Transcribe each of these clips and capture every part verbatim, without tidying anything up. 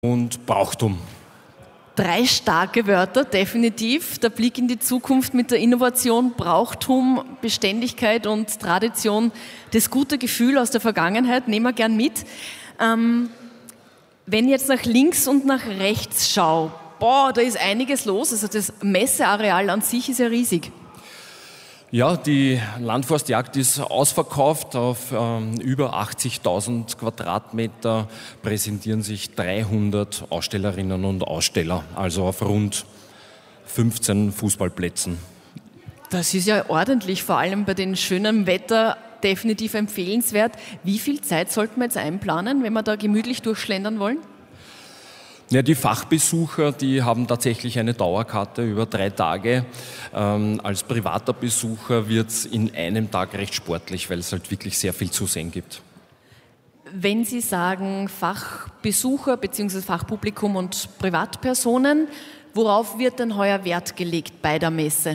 Und Brauchtum. Drei starke Wörter, definitiv. Der Blick in die Zukunft mit der Innovation, Brauchtum, Beständigkeit und Tradition. Das gute Gefühl aus der Vergangenheit nehmen wir gern mit. Ähm, wenn ich jetzt nach links und nach rechts schaue, boah, da ist einiges los. Also das Messeareal an sich ist ja riesig. Ja, die Landforstjagd ist ausverkauft. Auf ähm, über achtzigtausend Quadratmeter präsentieren sich dreihundert Ausstellerinnen und Aussteller, also auf rund fünfzehn Fußballplätzen. Das ist ja ordentlich, vor allem bei dem schönen Wetter definitiv empfehlenswert. Wie viel Zeit sollten wir jetzt einplanen, wenn wir da gemütlich durchschlendern wollen? Ja, die Fachbesucher, die haben tatsächlich eine Dauerkarte über drei Tage. Ähm, als privater Besucher wird es in einem Tag recht sportlich, weil es halt wirklich sehr viel zu sehen gibt. Wenn Sie sagen Fachbesucher bzw. Fachpublikum und Privatpersonen, worauf wird denn heuer Wert gelegt bei der Messe?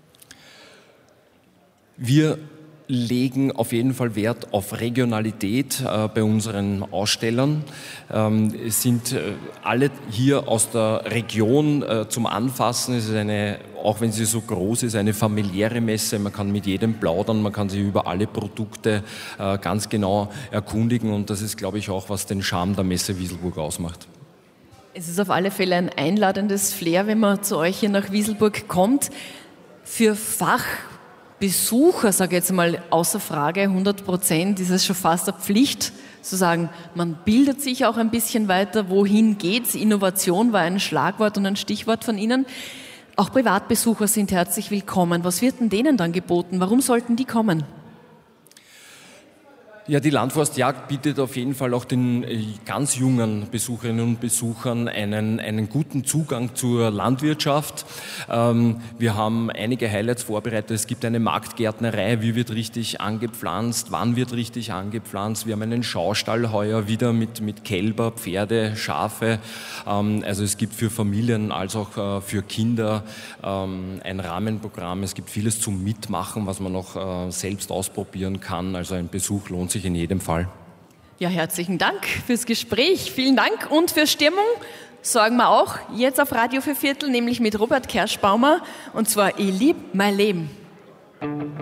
Wir legen auf jeden Fall Wert auf Regionalität äh, bei unseren Ausstellern. Ähm, es sind äh, alle hier aus der Region äh, zum Anfassen. Es ist eine, auch wenn sie so groß ist, eine familiäre Messe. Man kann mit jedem plaudern, man kann sich über alle Produkte äh, ganz genau erkundigen und das ist, glaube ich, auch, was den Charme der Messe Wieselburg ausmacht. Es ist auf alle Fälle ein einladendes Flair, wenn man zu euch hier nach Wieselburg kommt. Für Fach Besucher, sage ich jetzt mal, außer Frage, hundert Prozent ist es schon fast eine Pflicht, zu sagen, man bildet sich auch ein bisschen weiter, wohin geht's? Innovation war ein Schlagwort und ein Stichwort von Ihnen. Auch Privatbesucher sind herzlich willkommen. Was wird denn denen dann geboten? Warum sollten die kommen? Ja, die Landforstjagd bietet auf jeden Fall auch den ganz jungen Besucherinnen und Besuchern einen, einen guten Zugang zur Landwirtschaft. Ähm, wir haben einige Highlights vorbereitet. Es gibt eine Marktgärtnerei, wie wird richtig angepflanzt, wann wird richtig angepflanzt. Wir haben einen Schaustall heuer wieder mit, mit Kälber, Pferde, Schafe. Ähm, also es gibt für Familien als auch äh, für Kinder ähm, ein Rahmenprogramm. Es gibt vieles zum Mitmachen, was man noch äh, selbst ausprobieren kann. Also ein Besuch lohnt sich in jedem Fall. Ja, herzlichen Dank fürs Gespräch. Vielen Dank und für Stimmung sorgen wir auch jetzt auf Radio Vierviertel, nämlich mit Robert Kerschbaumer und zwar Ich lieb mein Leben.